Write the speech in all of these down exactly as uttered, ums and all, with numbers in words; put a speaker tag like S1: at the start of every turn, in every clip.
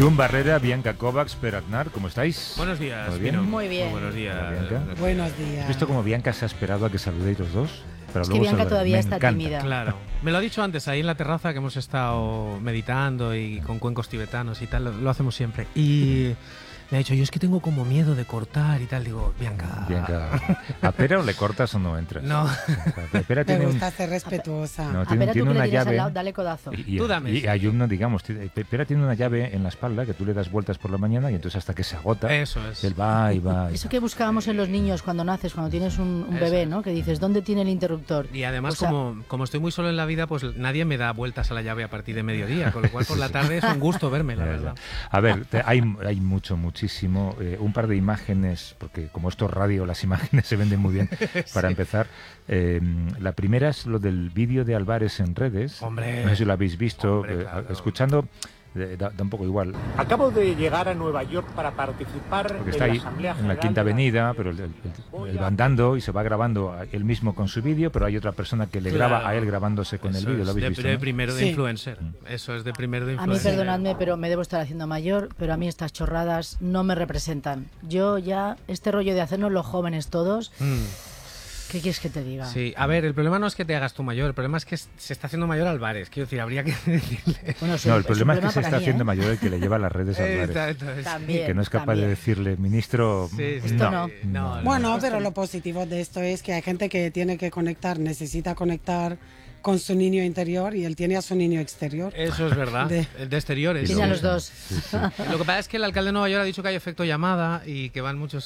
S1: Jun Barrera, Bianca Kovacs, Per Aznar, ¿cómo estáis?
S2: Buenos días,
S1: ¿Todo bien?
S2: Pino.
S3: Muy bien.
S2: Muy buenos días.
S1: Hola, Bianca.
S4: Buenos días.
S1: ¿Has visto cómo Bianca se ha esperado a que saludéis los dos? Pero
S3: Es que
S1: luego
S3: Bianca
S1: saludáis.
S3: todavía
S1: Me
S3: está
S1: encanta.
S3: tímida.
S2: Claro. Me lo ha dicho antes, ahí en la terraza que hemos estado meditando y con cuencos tibetanos y tal, lo, lo hacemos siempre. Y me ha dicho, yo es que tengo como miedo de cortar y tal. Digo, Bianca...
S1: Bianca, ¿a Pera o le cortas o no entras?
S2: No.
S1: O sea, Pera
S4: Me
S1: tiene, un,
S4: gusta ser respetuosa.
S1: no,
S3: A
S1: tiene,
S3: ver, tú
S1: tiene
S3: que le
S1: una
S3: tienes al
S1: llave.
S3: lado, dale codazo.
S1: Y, y,
S2: Tú dame.
S1: y a Jun no, digamos, tiene- Pera tiene una llave en la espalda que tú le das vueltas por la mañana y entonces hasta que se agota,
S2: Eso es.
S1: él va y va. y
S3: Eso
S1: va.
S3: que buscábamos en los niños cuando naces, cuando tienes un, un
S2: Eso
S3: bebé,
S2: es.
S3: ¿no? Que dices, ¿dónde tiene el interruptor?
S2: Y además,
S3: O sea,
S2: como, como estoy muy solo en la vida, pues nadie me da vueltas a la llave a partir de mediodía, con lo cual por la tarde es un gusto verme, la
S1: Ya, ya.
S2: verdad.
S1: A ver, te- hay, hay mucho, muchísimo. Eh, un par de imágenes, porque como esto es radio, las imágenes se venden muy bien para empezar. Eh, la primera es lo del vídeo de Álvarez en redes.
S2: Hombre.
S1: No sé si lo habéis visto.
S2: Hombre,
S1: eh,
S2: claro.
S1: Escuchando, eh, da, da un poco igual.
S5: Acabo de llegar a Nueva York para participar
S1: Porque
S5: en
S1: está
S5: la
S1: ahí
S5: Asamblea
S1: en la
S5: General
S1: Quinta
S5: de la-
S1: Avenida, pero él, él- él- él va andando y se va grabando a él mismo con su vídeo, pero hay otra persona que le
S2: Claro.
S1: graba a él grabándose con el
S2: Eso
S1: vídeo.
S2: es
S1: ¿Lo habéis
S2: de,
S1: visto?
S2: de
S1: no?
S2: primero de
S4: Sí.
S2: influencer. Eso es de primero de
S3: A mí,
S2: influencer.
S3: perdonadme, pero me debo estar haciendo mayor, pero a mí estas chorradas no me representan. Yo ya, este rollo de hacernos los jóvenes todos,
S2: Mm.
S3: ¿qué quieres que te diga?
S2: Sí, a ver, el problema no es que te hagas tú mayor, el problema es que se está haciendo mayor Álvarez. Quiero decir, habría que decirle.
S3: Bueno, sí,
S1: No, el
S3: un
S1: problema es que se
S3: para
S1: está
S3: mí,
S1: haciendo
S3: ¿eh?
S1: mayor el que le lleva las redes a Álvarez.
S2: Exacto, es-
S3: También,
S1: Que no es capaz
S3: también.
S1: de decirle, ministro,
S2: Sí, sí,
S3: Esto
S1: no.
S3: no.
S2: no, no.
S4: Bueno, pero lo positivo de esto es que hay gente que tiene que conectar, necesita conectar con su niño interior y él tiene a su niño exterior.
S2: Eso es verdad.
S4: De-
S2: El de exteriores.
S3: Tiene a
S1: luego-
S3: los dos.
S1: Sí, sí.
S2: Lo que pasa es que el alcalde de Nueva York ha dicho que hay efecto llamada y que van muchos.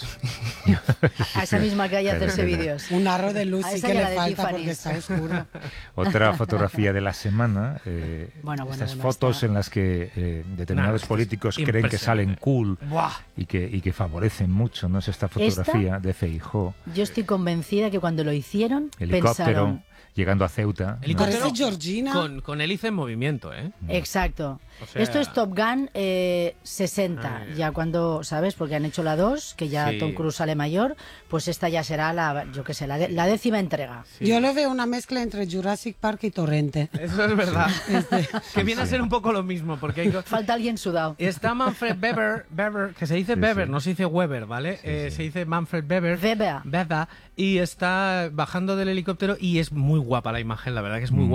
S3: A esa misma calle a hacerse
S1: Claro.
S3: vídeos.
S4: Un arro de luz
S3: A
S4: sí
S3: esa
S4: que
S3: y a
S4: le
S3: la de
S4: falta
S3: Tiffany.
S4: porque está oscuro.
S1: Otra fotografía de la semana, eh,
S3: Bueno, bueno,
S1: estas
S3: bueno,
S1: fotos
S3: está.
S1: en las que eh, determinados
S2: Nah,
S1: políticos
S2: es
S1: creen que salen
S2: impresionante.
S1: cool
S2: ¡Buah!
S1: y que, y que favorecen mucho, ¿no? Es esta fotografía de Feijóo,
S3: Yo estoy convencida que cuando lo hicieron,
S1: helicóptero,
S3: pensaron...
S1: llegando a Ceuta. ¿no?
S2: Helicóptero
S4: Parece Georgina.
S2: Con, con hélice en movimiento, ¿eh?
S3: Exacto.
S2: O sea-
S3: Esto es Top Gun eh, sesenta,
S2: Ay.
S3: ya cuando, ¿sabes? Porque han hecho la dos, que ya
S2: Sí.
S3: Tom Cruise sale mayor, pues esta ya será la, yo qué sé, la, de- la décima entrega.
S2: Sí.
S4: Yo lo veo una mezcla entre Jurassic Park y Torrente.
S2: Eso es verdad. que viene a
S1: sí.
S2: ser un poco lo mismo, porque hay co-
S3: Falta alguien sudado.
S2: está Manfred Weber, Weber, que se dice
S1: Sí,
S2: Weber,
S1: sí.
S2: no se dice Weber, ¿vale? Eh,
S1: sí.
S2: Se dice Manfred Weber.
S3: Weber.
S2: Weber, y está bajando del helicóptero y es muy guapa la imagen, la verdad que es muy
S1: Mm.
S2: guapa.